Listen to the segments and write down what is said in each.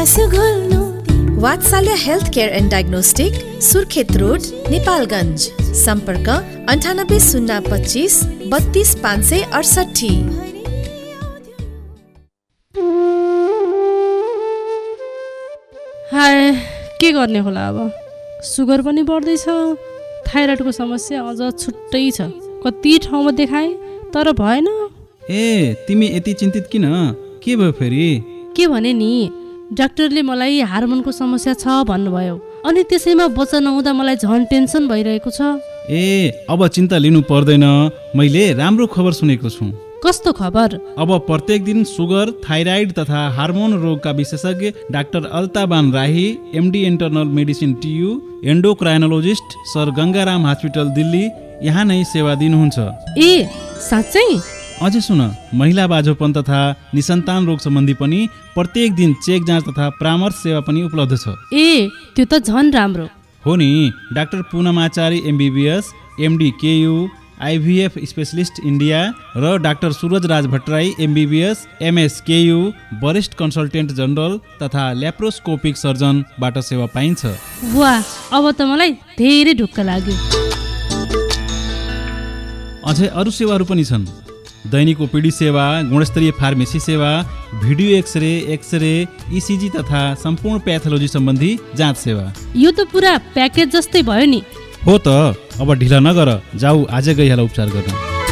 वात्सल्य health care and diagnostic, Surkhet road, Nepalgunj. सम्पर्क 980253 32568। हाय, के गर्ने होला अब? सुगर पनि बढ्दैछ, थाइरोइडको समस्या अझ छुट्टै छ। कति ठाउँमा देखाएँ तर भएन। ए, तिमी यति चिन्तित किन? के भयो फेरि? के भने नि, डाक्टरले मलाई हार्मोनको समस्या छ भन्नुभयो। अनि त्यसैमा बच्चा नहुँदा मलाई झन् टेन्सन भइरहेको छ। ए, अब चिन्ता लिनु पर्दैन। मैले राम्रो खबर सुनेको छु। कस्तो खबर? अब प्रत्येक दिन सुगर, थाइराइड तथा हार्मोन रोगका विशेषज्ञ डाक्टर अल्ताबान राही, MD internal medicine TU, एन्डोक्राइनोलोजिस्ट, sir Gangaram hospital Delhi यहाँ नै सेवा दिनुहुन्छ। ए, साँच्चै? अझै सुन, महिला बाझोपन तथा निसन्तान रोग सम्बन्धी पनि प्रत्येक दिन चेक जाँच तथा परामर्श सेवा पनि उपलब्ध छ। ए, त्यो त झन् राम्रो हो नि। Doctor पूनमाचारी MBBS, MD KU, IVF specialist India र डाक्टर सूरज राज भट्टराई एमबीबीएस, एमएस केयु, वरिष्ठ कन्सल्टेन्ट जनरल तथा ल्याप्रोस्कोपिक सर्जनबाट सेवा पाइन्छ। वाह, अब त मलाई धेरै ढुक्क लाग्यो। अझै अरू सेवाहरू पनि छन्। दैनिक ओपीडी सेवा, गुणस्तरीय फार्मेसी सेवा, भिडियो एक्सरे, इसिजी तथा सम्पूर्ण प्याथोलोजी सम्बन्धी जाँच सेवा। यो त पुरा प्याकेज जस्तै भयो नि। हो त, अब ढिला नगर, जाऊ आजै गइहाल उपचार गर्न।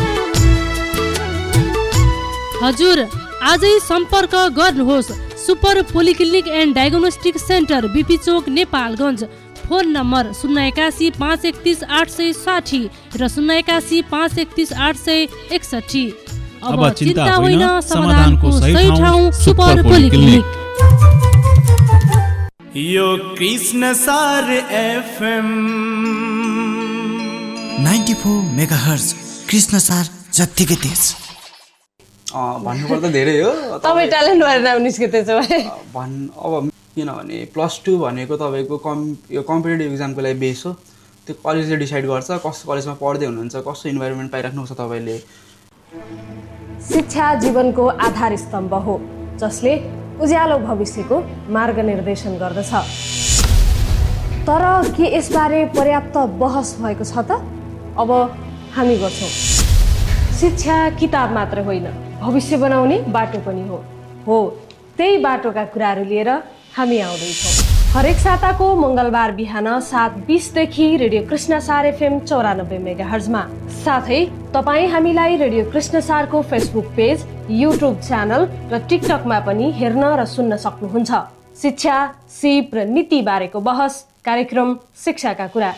हजुर, आजै सम्पर्क गर्नुहोस् super polyclinic and diagnostic centre, BP Chowk, Nepalgunj. Phone number 081 531 860 र 081 531 861। अब चिन्ता होइन, समाधानको सही ठाउँ सुपर पोलिक्लिनिक। यो कृष्ण सार एफएम 94 मेगाहर्ज, कृष्ण सार जत्तिकै तेज। भन्नुपर्दा धेरै हो। तपाईँ ट्यालेन्ट भएर नाम निस्किँदैछ अब किनभने +2 भनेको तपाईँको यो कम्पिटेटिभ इक्जामको लागि बेस हो। त्यो कलेजले डिसाइड गर्छ कस्तो कलेजमा पढ्दै हुनुहुन्छ, कस्तो इन्भाइरोमेन्ट पाइराख्नुहुन्छ तपाईँले। शिक्षा जीवनको आधार स्तम्भ हो, जसले उज्यालो भविष्यको मार्गनिर्देशन गर्दछ। तर के यसबारे पर्याप्त बहस भएको छ त? अब हामी गर्छौँ। शिक्षा किताब मात्र होइन, भविष्य बनाउने बाटो पनि हो। त्यही बाटोका कुराहरू लिएर हामी आउँदैछौँ। हरेक साताको मङ्गलबार बिहान 7:20 देखि रेडियो कृष्ण सार एफएम 94 मेगाहर्जमा। साथै तपाईँ हामीलाई रेडियो कृष्ण सारको फेसबुक पेज, युट्युब च्यानल र टिकटकमा पनि हेर्न र सुन्न सक्नुहुन्छ। शिक्षा, सिप र नीति बारेको बहस, कार्यक्रम शिक्षाका कुरा।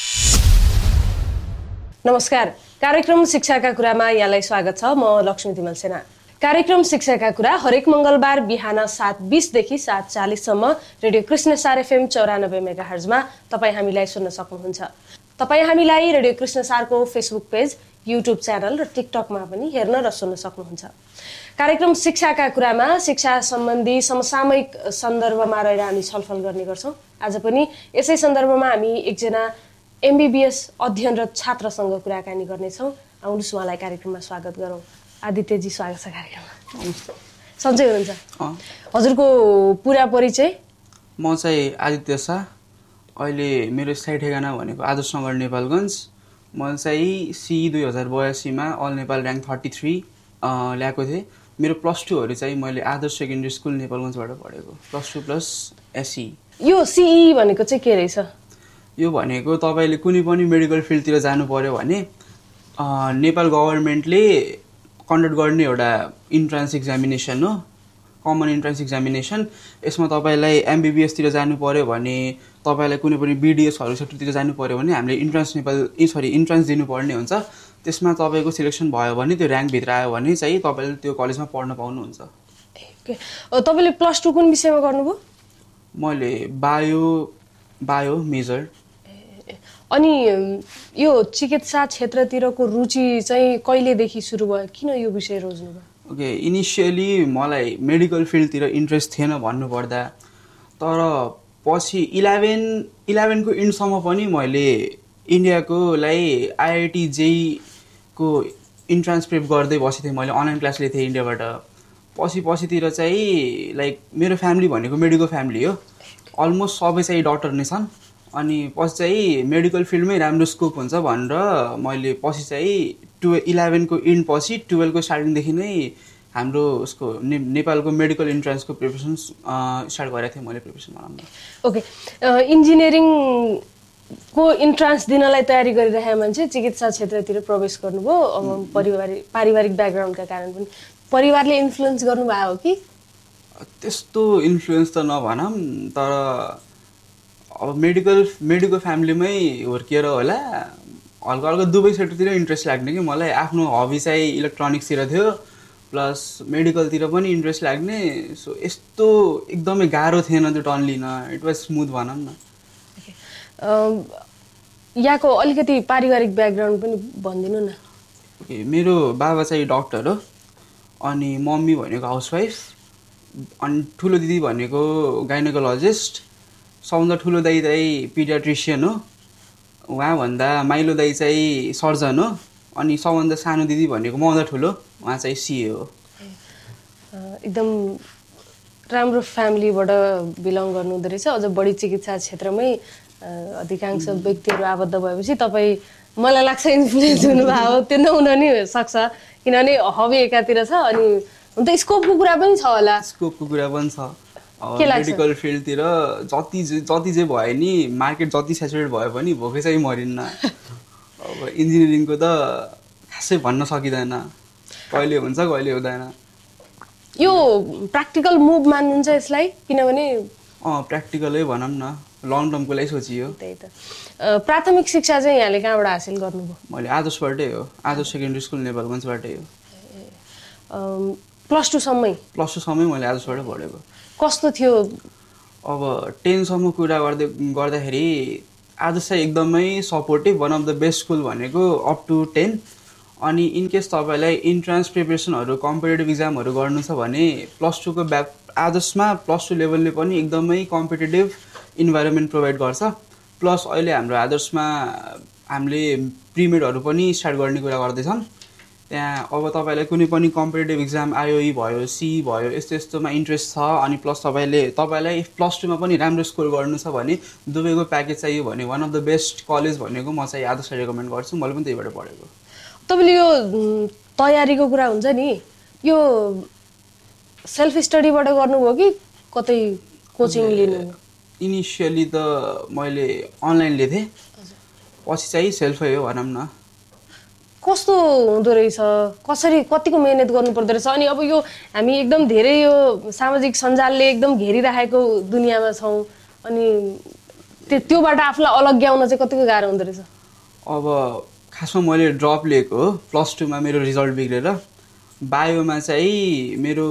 नमस्कार, कार्यक्रम शिक्षाका कुरामा यहाँलाई स्वागत छ। म लक्ष्मी तिमल सेना। कार्यक्रम शिक्षाका कुरा हरेक मङ्गलबार बिहान 7:20 देखि 7:40सम्म रेडियो कृष्ण सार एफएम 94 मेगाहर्जमा तपाईँ हामीलाई सुन्न सक्नुहुन्छ। तपाईँ हामीलाई रेडियो कृष्ण सारको फेसबुक पेज, युट्युब च्यानल र टिकटकमा पनि हेर्न र सुन्न सक्नुहुन्छ। कार्यक्रम शिक्षाका कुरामा शिक्षा सम्बन्धी समसामयिक सन्दर्भमा रहेर हामी छलफल गर्ने गर्छौँ। आज पनि यसै सन्दर्भमा हामी एकजना एमबीबीएस अध्ययनरत छात्रसँग कुराकानी गर्नेछौँ। आउनुहोस् उहाँलाई कार्यक्रममा स्वागत गरौँ। आदित्यजी, स्वागत छ कार्यक्रममा। सन्चै हुनुहुन्छ? हजुरको पुरा परिचय? म चाहिँ आदित्य शाह। अहिले मेरो स्थायी ठेगाना भनेको आदर्श नगर नेपालगञ्ज। म चाहिँ CE 2082मा अल नेपाल र्याङ्क 33 ल्याएको थिएँ। मेरो +2हरू चाहिँ मैले आदर्श सेकेन्ड्री स्कुल नेपालगञ्जबाट पढेको, +2 + SE। यो CE भनेको चाहिँ के रहेछ? यो भनेको तपाईँले कुनै पनि मेडिकल फिल्डतिर जानु पर्यो भने नेपाल गभर्मेन्टले कन्डक्ट गर्ने एउटा इन्ट्रान्स एक्जामिनेसन हो, कमन इन्ट्रान्स एक्जामिनेसन। यसमा तपाईँलाई एमबीबीएसतिर जानु पर्यो भने, तपाईँलाई कुनै पनि BDSहरू सेक्टरतिर जानु पर्यो भने हामीले इन्ट्रान्स दिनुपर्ने हुन्छ। त्यसमा तपाईँको सिलेक्सन भयो भने, त्यो र्याङ्कभित्र आयो भने चाहिँ तपाईँले त्यो कलेजमा पढ्न पाउनुहुन्छ। तपाईँले +2 कुन विषयमा गर्नुभयो? मैले बायो मेजर। अनि यो चिकित्सा क्षेत्रतिरको रुचि चाहिँ कहिलेदेखि सुरु भयो? किन यो विषय रोज्नुभयो? ओके, इनिसियली मलाई मेडिकल फिल्डतिर इन्ट्रेस्ट थिएन भन्नुपर्दा, तर पछि 11को इन्डसम्म पनि मैले इन्डियाको IIT JEE को इन्ट्रान्स प्रेप गर्दै बसेको थिएँ। मैले अनलाइन क्लास लिएको थिएँ इन्डियाबाट। पछितिर चाहिँ लाइक मेरो फ्यामिली भनेको मेडिकल फ्यामिली हो, अलमोस्ट सबै चाहिँ डक्टर नै छन्। अनि पछि चाहिँ मेडिकल फिल्डमै राम्रो स्कोप हुन्छ भनेर मैले पछि चाहिँ 11को इन्ड पछि 12को स्टार्टिङदेखि नै हाम्रो उसको नेपालको मेडिकल इन्ट्रान्सको प्रिपरेसन स्टार्ट गरेको थिएँ मैले प्रिपरेसन बनाउन। ओके, इन्जिनियरिङको इन्ट्रान्स दिनलाई तयारी गरिरहेको मान्छे चिकित्सा क्षेत्रतिर प्रवेश गर्नुभयो, पारिवारिक ब्याकग्राउन्डका कारण पनि। परिवारले इन्फ्लुएन्स गर्नुभयो हो कि? त्यस्तो इन्फ्लुएन्स त नभनौँ, तर अब मेडिकल फ्यामिलीमै हुर्किएर होला, हल्का हल्का दुवै सेक्टरतिर इन्ट्रेस्ट लाग्ने कि मलाई। आफ्नो हबी चाहिँ इलेक्ट्रोनिक्सतिर थियो प्लस मेडिकलतिर पनि इन्ट्रेस्ट लाग्ने। सो यस्तो एकदमै गाह्रो थिएन त्यो टर्न लिन, इट वाज स्मुथ भनौँ न। यहाँको अलिकति पारिवारिक ब्याकग्राउन्ड पनि भनिदिनु न। ओके, मेरो बाबा चाहिँ डक्टर हो, अनि मम्मी भनेको हाउसवाइफ, अनि ठुलो दिदी भनेको गाइनोकोलोजिस्ट, सबभन्दा ठुलो दाइ चाहिँ पिडियाट्रिसियन हो, उहाँभन्दा माइलो दाइ चाहिँ सर्जन हो, अनि सबभन्दा सानो दिदी भनेको मभन्दा ठुलो उहाँ चाहिँ सिए हो। एकदम राम्रो फ्यामिलीबाट बिलङ गर्नुहुँदो रहेछ। अझ बढी चिकित्सा क्षेत्रमै अधिकांश व्यक्तिहरू आबद्ध भएपछि तपाईँ, मलाई लाग्छ इन्फ्लुएन्स हुनुभयो। त्यो नहुन नि सक्छ, किनभने हबी एकातिर छ, अनि हुन त स्कोपको कुरा पनि छ होला। स्कोपको कुरा पनि छ। मेडिकल फिल्डतिर जति जे भयो नि, मार्केट जति सेचुरेट भयो पनि भोकै चाहिँ मरिन्न। अब इन्जिनियरिङको त खासै भन्न सकिँदैन, कहिले हुन्छ कहिले हुँदैन। यो प्र्याक्टिकल मुभ मान्नुहुन्छ यसलाई? किनभने प्र्याक्टिकलै भनौँ न, लङ टर्मको लागि सोचियो। त्यही त। प्राथमिक शिक्षा चाहिँ यहाँले कहाँबाट हासिल गर्नुभयो? मैले आदर्शबाटै हो, आदर्श सेकेन्ड्री स्कुल नेपालगञ्जबाटै हो। प्लस 2 सम्मै मैले आदर्शबाटै पढेको। कस्तो थियो? अब 10 सम्म कुरा गर्दाखेरि आदर्श एकदमै supportive, one of the best school भनेको अप टु 10। अनि इनकेस तपाईँलाई इन्ट्रान्स प्रिपरेसनहरू कम्पिटेटिभ इक्जामहरू गर्नु छ भने प्लस 2को आदर्शमा प्लस 2 लेभलले पनि एकदमै कम्पिटेटिभ इन्भाइरोमेन्ट प्रोभाइड गर्छ। प्लस अहिले हाम्रो आदर्शमा हामीले प्रिमेडहरू पनि स्टार्ट गर्ने कुरा गर्दैछौँ। त्यहाँ अब तपाईँलाई कुनै पनि कम्पिटेटिभ इक्जाम आइओई भयो, सी भयो, यस्तोमा इन्ट्रेस्ट छ, अनि प्लस तपाईँलाई प्लस 2मा पनि राम्रो स्कोर गर्नु छ भने दुवैको प्याकेज चाहियो भने one of the best college भनेको म चाहिँ आदर्श रेकमेन्ड गर्छु। मैले पनि त्यहीबाट पढेको। तपाईँले यो तयारीको कुरा हुन्छ नि, यो सेल्फ स्टडीबाट गर्नुभयो कि कतै कोचिङ लिनु? इनिसियली त मैले अनलाइन लिएँ, पछि चाहिँ सेल्फै हो भनौँ न। कस्तो हुँदो रहेछ, कतिको मेहनत गर्नु पर्दो रहेछ? अनि अब यो हामी एकदम धेरै यो सामाजिक सञ्जालले एकदम घेरिराखेको दुनियाँमा छौँ, अनि त्योबाट आफूलाई अलग्याउन चाहिँ कतिको गाह्रो हुँदो रहेछ? अब खासमा मैले ड्रप लिएको हो प्लस 2मा, मेरो रिजल्ट बिग्रेर। बायोमा चाहिँ मेरो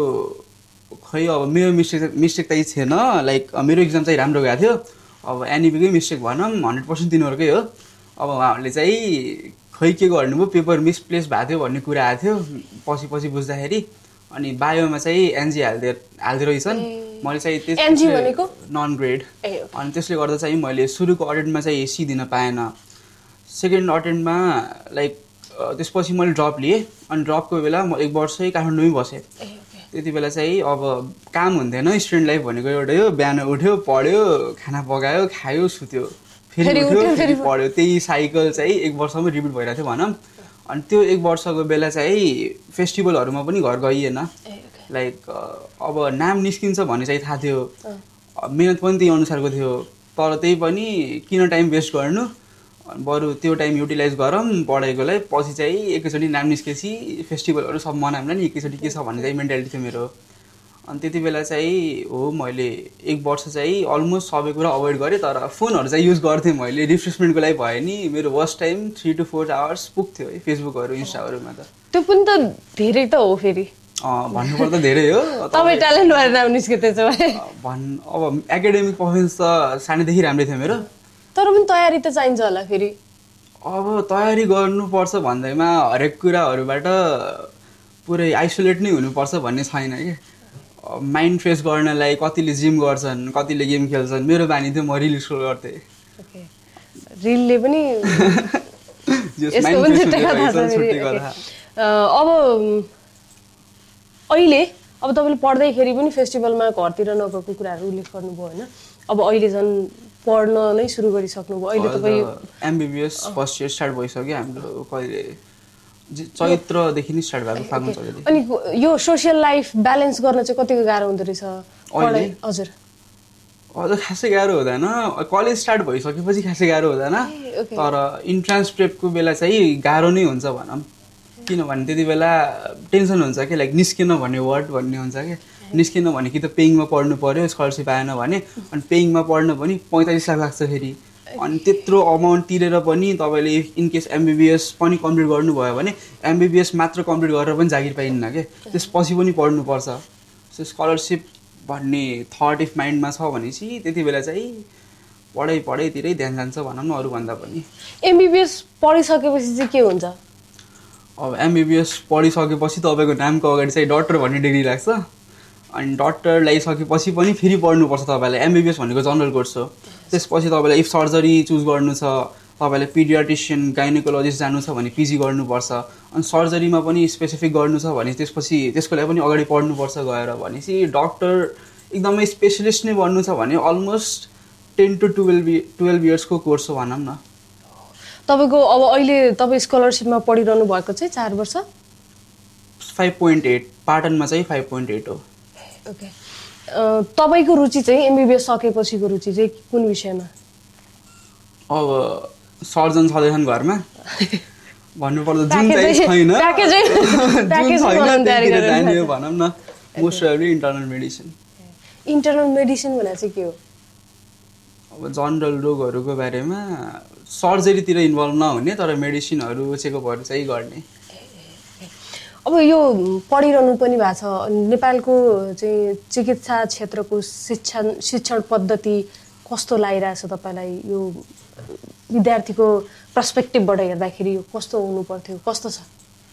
मेरो मिस्टेक चाहिँ थिएन, लाइक मेरो इक्जाम चाहिँ राम्रो गएको थियो। अब एनइपीकै मिस्टेक भनौँ, 100% तिनीहरूकै हो। अब उहाँहरूले चाहिँ खै के गर्नुभयो, पेपर मिसप्लेस भएको थियो भन्ने कुरा आएको थियो पछि बुझ्दाखेरि। अनि बायोमा चाहिँ एनजी हाल्दो रहेछन्, मैले चाहिँ त्यसको नन ग्रेड। अनि त्यसले गर्दा चाहिँ मैले सुरुको अटेम्पमा चाहिँ सी दिन पाएन। सेकेन्ड अटेम्पमा लाइक त्यसपछि मैले ड्रप लिएँ, अनि ड्रपको बेला म 1 वर्षै काठमाडौँमै बसेँ। त्यति बेला चाहिँ अब काम हुन्थेन, स्टुडेन्ट लाइफ भनेको एउटै हो, बिहान उठ्यो, पढ्यो, खाना पकायो, खायो, सुत्यो, फेरि उठ्यो, फेरि पढ्यो, त्यही साइकल चाहिँ 1 वर्षमै रिपिट भइरहेको थियो भनौँ। अनि त्यो 1 वर्षको बेला चाहिँ फेस्टिभलहरूमा पनि घर गइएन। लाइक अब नाम निस्किन्छ भन्ने चाहिँ थाहा थियो, मिहिनेत पनि त्यही अनुसारको थियो, तर त्यही पनि किन टाइम वेस्ट गर्नु, बरु त्यो टाइम युटिलाइज गरौँ पढाइकोलाई। पछि चाहिँ एकैचोटि नाम निस्केपछि फेस्टिभलहरू सब मनाउँला नि एकैचोटि के छ भन्ने चाहिँ मेन्टालिटी थियो मेरो। अनि त्यति बेला चाहिँ हो मैले 1 वर्ष चाहिँ अलमोस्ट सबै कुरा अभोइड गरेँ, तर फोनहरू चाहिँ युज गर्थेँ मैले, रिफ्रेसमेन्टको लागि भयो नि। मेरो वर्स्ट टाइम 3 to 4 आवर्स पुग्थ्यो है फेसबुकहरू इन्स्टाहरूमा। त त्यो पनि त धेरै त हो, फेरि भन्नुपर्दा धेरै हो। तपाईँ ट्यालेन्ट भएर नाम निस्केको छ अब एकाडेमिक पर्फर्मेन्स त सानैदेखि राम्रै थियो मेरो, तर पनि तयारी त चाहिन्छ होला फेरि। अब तयारी गर्नुपर्छ भन्दैमा हरेक कुराहरूबाट पुरै आइसोलेट नै हुनुपर्छ भन्ने छैन कि। माइन्ड फ्रेस गर्नलाई कतिले जिम गर्छन्, कतिले गेम खेल्छन्, मेरो बानी थियो म रिल स्क्रोल गर्थेँ। रिलले पनि अब अहिले अब तपाईँले पढ्दैखेरि पनि फेस्टिभलमा घरतिर नगएको कुराहरू उल्लेख गर्नुभयो होइन, अब अहिले झन् पढ्न नै सुरु गरिसक्नुभयो। अहिले तपाईँ एमबिबिएस फर्स्ट इयर स्टार्ट भइसक्यो हाम्रो, कहिले चैत्रदेखि नै स्टार्ट भएको, फागुन चैत्रदेखि। अनि यो सोसियल लाइफ ब्यालेन्स गर्न चाहिँ कतिको गाह्रो हुँदो रहेछ अहिले? हजुर अझ खासै गाह्रो हुँदैन, कलेज स्टार्ट भइसकेपछि खासै गाह्रो हुँदैन, तर इन्ट्रान्स प्रेपको बेला चाहिँ गाह्रो नै हुन्छ भनौँ। किनभने त्यति बेला टेन्सन हुन्छ कि लाइक निस्किन भन्ने वर्ड भन्ने हुन्छ कि, निस्किन भने कि त पेइङमा पढ्नु पऱ्यो, स्कलरसिप आएन भने, अनि पेइङमा पढ्न पनि 45 लाख लाग्छ फेरि, अनि त्यत्रो अमाउन्ट तिरेर पनि तपाईँले इनकेस एमबिबिएस पनि कम्प्लिट गर्नुभयो भने एमबिबिएस मात्र कम्प्लिट गरेर पनि जागिर पाइन्न क्या, त्यसपछि पनि पढ्नुपर्छ। सो स्कलरसिप भन्ने थट इफ माइन्डमा छ भनेपछि त्यति बेला चाहिँ पढाइतिरै ध्यान जान्छ भनौँ न, अरूभन्दा पनि। एमबिबिएस पढिसकेपछि चाहिँ के हुन्छ? अब एमबिबिएस पढिसकेपछि तपाईँको नामको अगाडि चाहिँ डक्टर भन्ने डिग्री लाग्छ, अनि डक्टर लगाइसकेपछि पनि फेरि पढ्नुपर्छ तपाईँलाई। एमबिबिएस भनेको जनरल कोर्स हो। त्यसपछि तपाईँलाई इफ सर्जरी चुज गर्नु छ, तपाईँलाई पिडियाट्रिसियन गाइनोकोलोजिस्ट जानु छ भने पिजी गर्नुपर्छ, अनि सर्जरीमा पनि स्पेसिफिक गर्नु छ भने त्यसपछि त्यसको लागि पनि अगाडि पढ्नुपर्छ गएर। भनेपछि डक्टर एकदमै स्पेसलिस्ट नै बन्नु छ भने अलमोस्ट 10 to 12 इयर्सको कोर्स हो भनौँ न। तपाईँको अब अहिले तपाईँ स्कलरसिपमा पढिरहनु भएको चाहिँ 4 वर्ष? 5.8 पाटनमा चाहिँ 5.8 हो। ओके, तपाईँको रुचि चाहिँ एमबिबिएस सकेपछिको रुचि चाहिँ कुन विषयमा? अब सर्जन छँदैछन् घरमा भन्नुपर्दा जुन चाहिँ छैन जाने भनौँ न, most probably internal medicine. Internal medicine भनेर चाहिँ के हो? अब जनरल रोगहरूको बारेमा सर्जरीतिर इन्भल्भ नहुने तर मेडिसिनहरू चेकअपहरू चाहिँ गर्ने। अब यो पढिरहनु पनि भएको छ, नेपालको चाहिँ चिकित्सा क्षेत्रको शिक्षण पद्धति कस्तो लागिरहेछ तपाईँलाई? यो विद्यार्थीको पर्सपेक्टिभबाट हेर्दाखेरि यो कस्तो हुनु पर्थ्यो, कस्तो छ?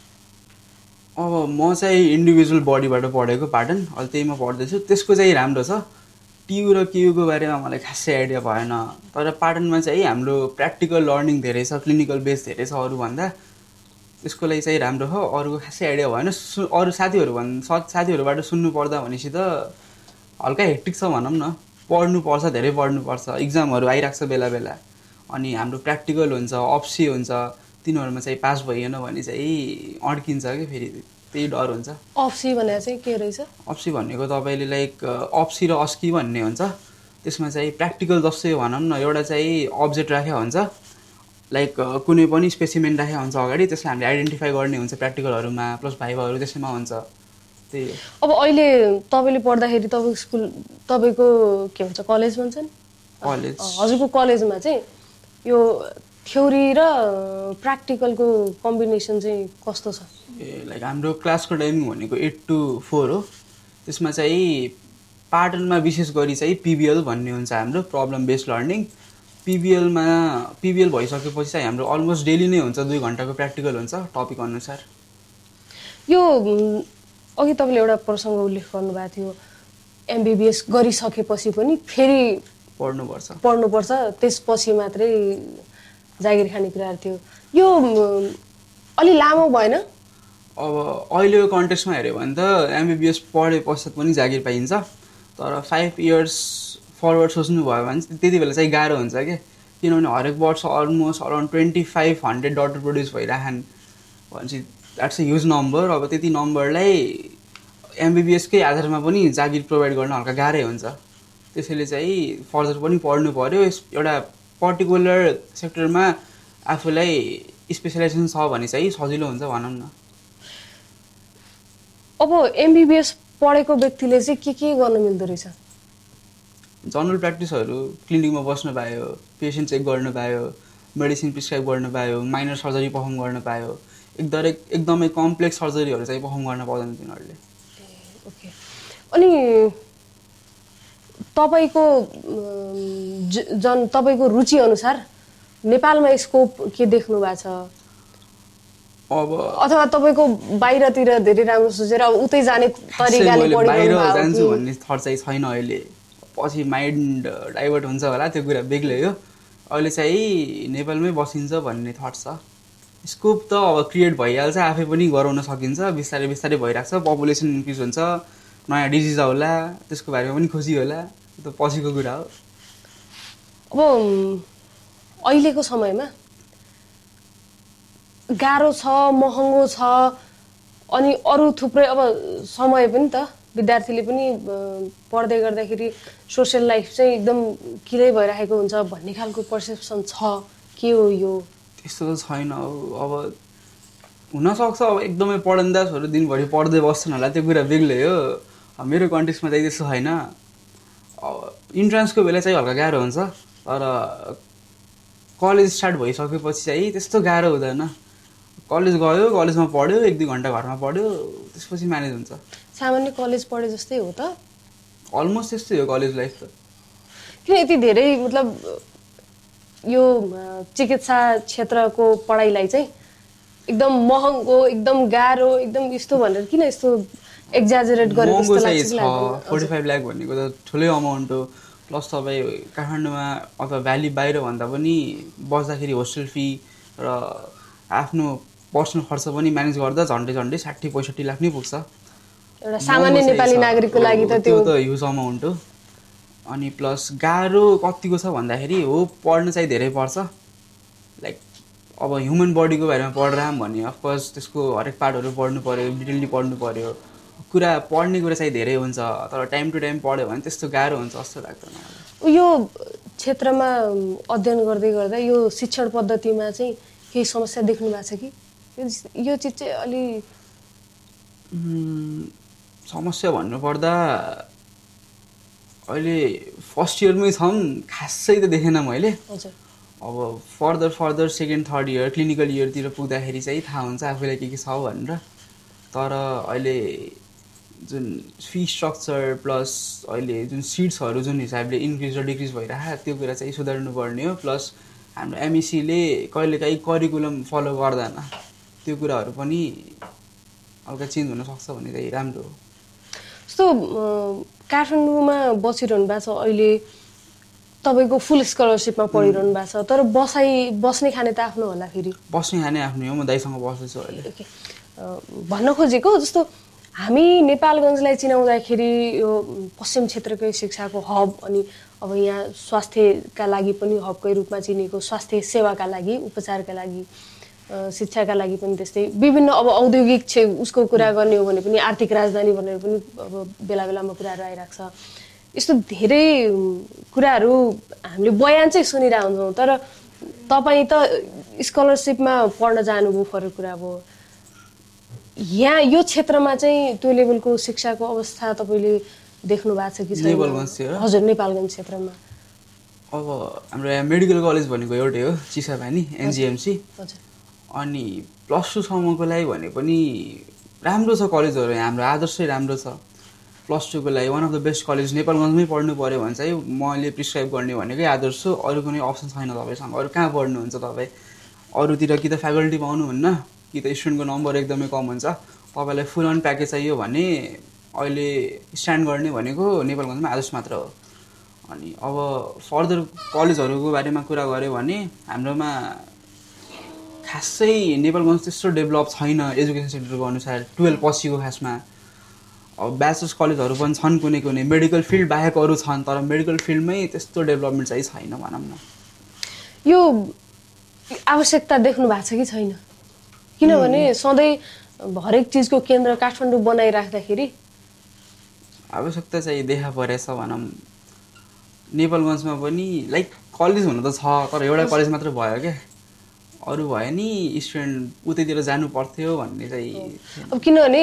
अब म चाहिँ इन्डिभिजुअल बडीबाट पढेको पाटन, अहिले त्यहीमा पढ्दैछु। त्यसको चाहिँ राम्रो छ। टियु र केयुको बारेमा मलाई खासै आइडिया भएन, तर पाटनमा चाहिँ हाम्रो प्र्याक्टिकल लर्निङ धेरै छ, क्लिनिकल बेस धेरै छ अरूभन्दा, त्यसको लागि चाहिँ राम्रो हो। अरूको खासै आइडिया भएन। अरू साथीहरूबाट सुन्नु पर्दा भनेपछि त हल्का हेक्टिक छ भनौँ न, पढ्नुपर्छ, धेरै पढ्नुपर्छ, इक्जामहरू आइरहेको छ बेला बेला, अनि हाम्रो प्र्याक्टिकल हुन्छ, अप्सी हुन्छ, तिनीहरूमा चाहिँ पास भइएन भने चाहिँ अड्किन्छ कि फेरि, त्यही डर हुन्छ। अप्सी भनेर चाहिँ के रहेछ? अप्सी भनेको तपाईँले लाइक अप्सी र अस्की भन्ने हुन्छ, त्यसमा चाहिँ प्र्याक्टिकल जस्तै भनौँ न, एउटा चाहिँ अब्जेक्ट राखेको हुन्छ, लाइक कुनै पनि स्पेसिमेन राखेको हुन्छ अगाडि, त्यसलाई हामीले आइडेन्टिफाई गर्ने हुन्छ प्र्याक्टिकलहरूमा, प्लस भाइभाहरू त्यसैमा हुन्छ। त्यही अब अहिले तपाईँले पढ्दाखेरि तपाईँको के भन्छ कलेज भन्छन्, कलेज, हजुरको कलेजमा चाहिँ यो थ्योरी र प्र्याक्टिकलको कम्बिनेसन चाहिँ कस्तो छ? लाइक हाम्रो क्लासको टाइमिङ भनेको 8 to 4 हो। त्यसमा चाहिँ पाटनमा विशेष गरी चाहिँ पिबिएल भन्ने हुन्छ हाम्रो, प्रब्लम बेस्ड लर्निङ। पिबिएल भइसकेपछि चाहिँ हाम्रो अलमोस्ट डेली नै हुन्छ, 2 घन्टाको प्र्याक्टिकल हुन्छ टपिक अनुसार। यो अघि तपाईँले एउटा प्रसङ्ग उल्लेख गर्नुभएको थियो, एमबिबिएस गरिसकेपछि पनि फेरि पढ्नुपर्छ, त्यसपछि मात्रै जागिर खाने कुराहरू थियो। यो अलि लामो भएन? अब अहिलेको कन्टेक्स्टमा हेऱ्यो भने त एमबिबिएस पढे पश्चात पनि जागिर पाइन्छ, तर 5 इयर्स फरवर्ड सोच्नुभयो भने त्यति बेला चाहिँ गाह्रो हुन्छ क्या, किनभने हरेक वर्ष अलमोस्ट अराउन्ड 2500 डक्टर प्रड्युस भइरहन् भनेपछि द्याट्स अ ह्युज नम्बर। अब त्यति नम्बरलाई एमबिबिएसकै आधारमा पनि जागिर प्रोभाइड गर्न हल्का गाह्रै हुन्छ, त्यसैले चाहिँ फर्दर पनि पढ्नु पऱ्यो। एउटा पर्टिकुलर सेक्टरमा आफूलाई स्पेसलाइजेसन छ भने चाहिँ सजिलो हुन्छ भनौँ न। अब एमबिबिएस पढेको व्यक्तिले चाहिँ के गर्न मिल्दो रहेछ? जनरल प्र्याक्टिसहरू, क्लिनिकमा बस्नु पायो, पेसेन्ट चेक गर्नु पायो, मेडिसिन प्रिस्क्राइब गर्नु पायो, माइनर सर्जरी पर्फर्म गर्न पायो, एकदमै कम्प्लेक्स सर्जरीहरू चाहिँ पर्फर्म गर्न पाउँदैन तिनीहरूले। ओके, अनि तपाईँको रुचि अनुसार नेपालमा स्कोप के देख्नु भएको छ? अब अथवा तपाईँको बाहिरतिर धेरै राम्रो सोचेर अब उतै जाने तरिकाले बाहिर जान्छु भन्ने थट चाहिँ छैन अहिले, पछि माइन्ड डाइभर्ट हुन्छ होला, त्यो कुरा बेग्लै हो। अहिले चाहिँ नेपालमै बसिन्छ भन्ने थट छ। स्कोप त अब क्रिएट भइहाल्छ, आफै पनि गराउन सकिन्छ, बिस्तारै बिस्तारै भइरहेको छ, पपुलेसन इन्क्रिज हुन्छ, नयाँ डिजिज होला त्यसको बारेमा पनि खुसी होला, त्यो पछिको कुरा हो। अब अहिलेको समयमा गाह्रो छ, महँगो छ, अनि अरू थुप्रै अब समय पनि त विद्यार्थीले पनि पढ्दै गर्दाखेरि सोसियल लाइफ चाहिँ एकदम किरै भइरहेको हुन्छ भन्ने खालको पर्सेप्सन छ। के हो यो? त्यस्तो त छैन। अब हुनसक्छ अब एकदमै पढन्दासहरू दिनभरि पढ्दै बस्छन् होला, त्यो कुरा बेग्लै हो। मेरो कन्टेक्समा चाहिँ त्यस्तो छैन। इन्ट्रान्सको बेला चाहिँ हल्का गाह्रो हुन्छ, तर कलेज स्टार्ट भइसकेपछि चाहिँ त्यस्तो गाह्रो हुँदैन। कलेज गयो, कलेजमा पढ्यो, 1-2 घन्टा घरमा पढ्यो, त्यसपछि म्यानेज हुन्छ। सामान्य कलेज पढे जस्तै हो त? अलमोस्ट त्यस्तै हो कलेज लाइफ त। किन यति धेरै मतलब यो चिकित्सा क्षेत्रको पढाइलाई चाहिँ एकदम महँगो, एकदम गाह्रो, एकदम यस्तो भनेर किन यस्तो एक्जाजरेट गरेको जस्तो लाग्छ? 45 लाख भनेको त ठुलै अमाउन्ट हो। प्लस तपाईँ काठमाडौँमा अथवा भ्याली बाहिर भन्दा पनि बस्दाखेरि होस्टेल फी र आफ्नो पर्सनल खर्च पनि म्यानेज गर्दा झन्डै 60-65 लाख नै पुग्छ। एउटा सामान्य नेपाली नागरिकको लागि त त्यो त ह्युज अमाउन्ट हो। अनि प्लस गाह्रो कतिको छ भन्दाखेरि हो पढ्न चाहिँ धेरै पर्छ। लाइक अब ह्युमन बडीको बारेमा पढ्राम भने अफकोर्स त्यसको हरेक पार्टहरू पढ्नु पऱ्यो, डिटेलली पढ्नु पऱ्यो। पढ्ने कुरा चाहिँ धेरै हुन्छ, तर टाइम टु टाइम पढ्यो भने त्यस्तो गाह्रो हुन्छ जस्तो लाग्दैन। यो क्षेत्रमा अध्ययन गर्दै गर्दा यो शिक्षण पद्धतिमा चाहिँ केही समस्या देख्नु भएको छ कि? यो चिज चाहिँ अलि समस्या भन्नुपर्दा अहिले फर्स्ट इयरमै छौँ, खासै त देखेन मैले। हजुर। अब further second third year clinical इयरतिर पुग्दाखेरि चाहिँ थाहा हुन्छ आफूलाई के छ भनेर। तर अहिले जुन फी स्ट्रक्चर प्लस अहिले जुन सिट्सहरू जुन हिसाबले इन्क्रिज र डिक्रिज भइरहेको त्यो कुरा चाहिँ सुधार्नु पर्ने हो। प्लस हाम्रो एमइसीले कहिलेकाहीँ करिकुलम फलो गर्दैन, त्यो कुराहरू पनि हल्का चेन्ज हुनसक्छ भने चाहिँ राम्रो हो। जस्तो काठमाडौँमा बसिरहनु भएको छ अहिले, तपाईँको फुल स्कलरसिपमा पढिरहनु भएको छ, तर बस्ने खाने त आफ्नो होला? फेरि बस्ने खाने आफ्नै हो। म दाइसँग बस्दैछु अहिले। भन्न खोजेको जस्तो हामी नेपालगञ्जलाई चिनाउँदाखेरि यो पश्चिम क्षेत्रकै शिक्षाको हब, अनि अब यहाँ स्वास्थ्यका लागि पनि हबकै रूपमा चिनेको, स्वास्थ्य सेवाका लागि, उपचारका लागि, शिक्षाका लागि पनि त्यस्तै विभिन्न। अब औद्योगिक उसको कुरा गर्ने हो भने पनि आर्थिक राजधानी भनेर पनि अब बेला बेलामा कुराहरू आइरहेको छ। यस्तो धेरै कुराहरू हामीले बयान चाहिँ सुनिरहेको हुन्छौँ, तर तपाईँ त स्कलरसिपमा पढ्न जानुभयो, फरक कुरा अब यहाँ यो क्षेत्रमा चाहिँ त्यो लेभलको शिक्षाको अवस्था तपाईँले देख्नु भएको छ कि छैन? हजुर, नेपालगञ्ज क्षेत्रमा अब हाम्रो यहाँ मेडिकल कलेज भनेको एउटै हो, चिसापानी एनजिएमसी। हजुर। अनि +2 सम्मको लागि भने पनि राम्रो छ कलेजहरू, हाम्रो आदर्शै राम्रो छ। +2 को लागि one of the best college नेपालगञ्जमै पढ्नु पऱ्यो भने चाहिँ मैले प्रिस्क्राइब गर्ने भनेकै आदर्श हो। अरू कुनै अप्सन छैन तपाईँसँग। अरू कहाँ पढ्नुहुन्छ तपाईँ? अरूतिर कि त फ्याकल्टी पाउनुहुन्न, कि त स्टुडेन्टको नम्बर एकदमै कम हुन्छ। तपाईँलाई फुल अन प्याकेज चाहियो भने अहिले स्ट्यान्ड गर्ने भनेको नेपालगञ्जमा आदर्श मात्र हो। अनि अब फर्दर कलेजहरूको बारेमा कुरा गऱ्यो भने हाम्रोमा खासै नेपालगञ्ज त्यस्तो डेभलप छैन एजुकेसन सेक्टरको अनुसार। 12 पछिको खासमा अब ब्याचलर्स कलेजहरू पनि छन्, कुनै मेडिकल फिल्ड बाहेक अरू छन्, तर मेडिकल फिल्डमै त्यस्तो डेभलपमेन्ट चाहिँ छैन भनौँ न। यो आवश्यकता देख्नु भएको छ कि छैन? किनभने सधैँ हरेक चिजको केन्द्र काठमाडौँ बनाइराख्दाखेरि आवश्यकता चाहिँ देखा परेछ भनौँ। नेपालगञ्जमा पनि लाइक कलेज हुनु त छ, तर एउटा कलेज मात्र भयो क्या, अरू भयो नि स्टुडेन्ट उतैतिर जानु पर्थ्यो भन्ने चाहिँ। अब किनभने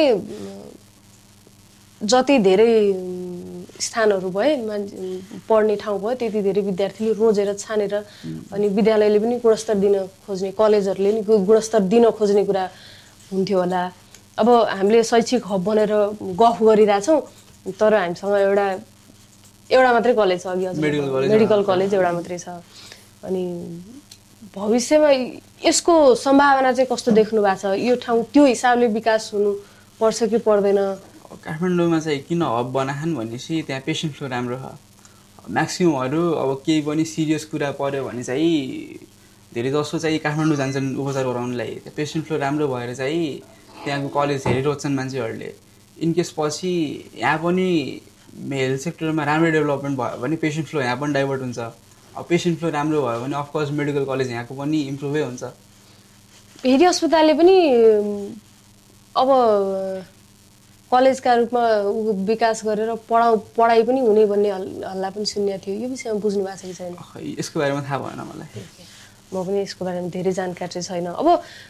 जति धेरै स्थानहरू भए पढ्ने ठाउँ भयो त्यति धेरै विद्यार्थीले रोजेर छानेर अनि विद्यालयले पनि गुणस्तर दिन खोज्ने, कलेजहरूले नि गुणस्तर दिन खोज्ने कुरा हुन्थ्यो होला। अब हामीले शैक्षिक हब भनेर गफ गरिरहेछौँ, तर हामीसँग एउटा मात्रै कलेज छ, अघि मेडिकल कलेज एउटा मात्रै छ। अनि भविष्यमा यसको सम्भावना चाहिँ कस्तो देख्नु भएको छ? यो ठाउँ त्यो हिसाबले विकास हुनु पर्छ कि पर्दैन? काठमाडौँमा चाहिँ किन हब बनाखान भनेपछि त्यहाँ पेसेन्ट फ्लो राम्रो छ। म्याक्सिममहरू अब केही पनि सिरियस कुरा पऱ्यो भने चाहिँ धेरै जसो चाहिँ काठमाडौँ जान्छन् उपचार गराउनलाई। त्यहाँ पेसेन्ट फ्लो राम्रो भएर चाहिँ त्यहाँको कलेज हेरिरोज्छन् मान्छेहरूले। इनकेस पछि यहाँ पनि हेल्थ सेक्टरमा राम्रो डेभलपमेन्ट भयो भने पेसेन्ट फ्लो यहाँ पनि डाइभर्ट हुन्छ। अब पेसेन्ट फ्लो राम्रो भयो भने अफकोर्स मेडिकल कलेज यहाँको पनि इम्प्रुभै हुन्छ। हेरी अस्पतालले पनि अब कलेजका रूपमा विकास गरेर पढाइ पनि हुने भन्ने हल्ला पनि सुन्ने थियो। यो विषयमा बुझ्नु भएको छ कि छैन? यसको बारेमा थाहा भएन मलाई। म पनि यसको बारेमा धेरै जानकारी चाहिँ छैन। अब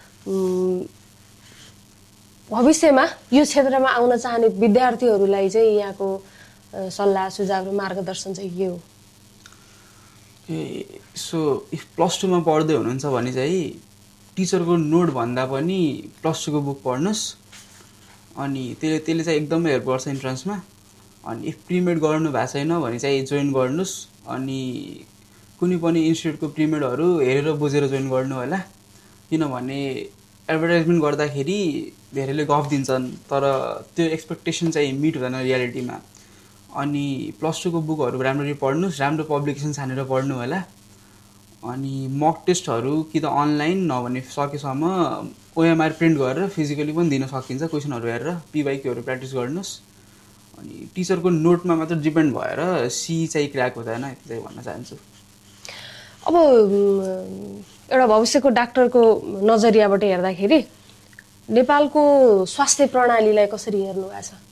भविष्यमा यो क्षेत्रमा आउन चाहने विद्यार्थीहरूलाई चाहिँ यहाँको सल्लाह सुझाव र मार्गदर्शन चाहिँ के हो? सो इफ +2 मा पढ्दै हुनुहुन्छ भने चाहिँ टिचरको नोट भन्दा पनि +2 को बुक पढ्नुहोस्। अनि त्यसले चाहिँ एकदमै हेल्प गर्छ इन्ट्रान्समा। अनि इफ प्रिमेड गर्नु भएको छैन भने चाहिँ जोइन गर्नुहोस्। अनि कुनै पनि इन्स्टिट्युटको प्रिमेडहरू हेरेर बुझेर जोइन गर्नु होला। किनभने एडभर्टाइजमेन्ट गर्दाखेरि धेरैले गफ दिन्छन् तर त्यो एक्सपेक्टेसन चाहिँ मिट हुँदैन रियालिटीमा। अनि +2 को बुकहरू राम्ररी पढ्नुहोस्, राम्रो पब्लिकेसन छानेर पढ्नु होला। अनि मक टेस्टहरू कि त अनलाइन नभने सकेसम्म OMR प्रिन्ट गरेर फिजिकली पनि दिन सकिन्छ। क्वेसनहरू हेरेर PYQहरू प्र्याक्टिस गर्नुहोस्। अनि टिचरको नोटमा मात्र डिपेन्ड भएर सी चाहिँ क्र्याक हुँदैन, यति चाहिँ भन्न चाहन्छु। अब एउटा भविष्यको डाक्टरको नजरियाबाट हेर्दाखेरि नेपालको स्वास्थ्य प्रणालीलाई कसरी हेर्नु भएको छ?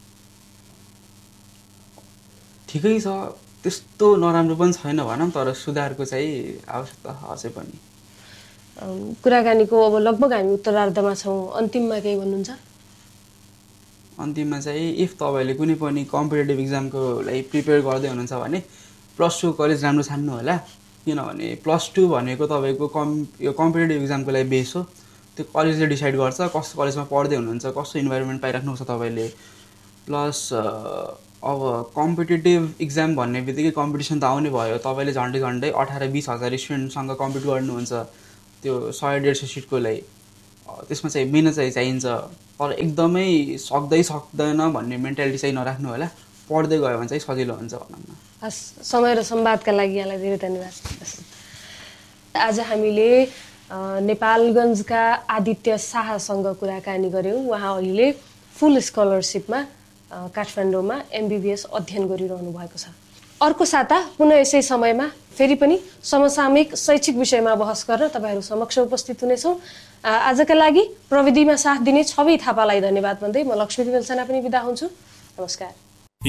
ठिकै छ, त्यस्तो नराम्रो पनि छैन भनौँ, तर सुधारको चाहिँ आवश्यकता अझै पनि। कुराकानीको अब लगभग हामी उत्तरार्धमा छौँ, अन्तिममा केही भन्नुहुन्छ? अन्तिममा चाहिँ इफ तपाईँले कुनै पनि कम्पिटेटिभ इक्जामको लागि प्रिपेयर गर्दै हुनुहुन्छ भने +2 कलेज राम्रो छान्नु होला। किनभने +2 भनेको तपाईँको यो कम्पिटेटिभ इक्जामको लागि बेस हो। त्यो कलेजले डिसाइड गर्छ कस्तो कलेजमा पढ्दै हुनुहुन्छ, कस्तो इन्भाइरोमेन्ट पाइराख्नुहुन्छ तपाईँले। प्लस अब कम्पिटेटिभ इक्जाम भन्ने बित्तिकै कम्पिटिसन त आउने भयो। तपाईँले झन्डै 18-20 हजार स्टुडेन्टसँग कम्पिट गर्नुहुन्छ त्यो 100-150 सिटको लागि। त्यसमा चाहिँ मिहिनेत चाहिँ चाहिन्छ, तर एकदमै सक्दैन भन्ने मेन्टालिटी चाहिँ नराख्नु होला। पढ्दै गयो भने चाहिँ सजिलो हुन्छ भनौँ न। समय र संवादका लागि यहाँलाई धेरै धन्यवाद। आज हामीले नेपालगञ्जका आदित्य शाहसँग कुराकानी गऱ्यौँ। उहाँ अहिले फुल स्कलरसिपमा काठमाडौँमा MBBS अध्ययन गरिरहनु भएको छ। अर्को साता पुनः यसै समयमा फेरि पनि समसामयिक शैक्षिक विषयमा बहस गरेर तपाईँहरू समक्ष उपस्थित हुनेछौँ। आजका लागि प्रविधिमा साथ दिने छवि थापालाई धन्यवाद भन्दै म लक्ष्मी तिमल सेना पनि बिदा हुन्छु। नमस्कार।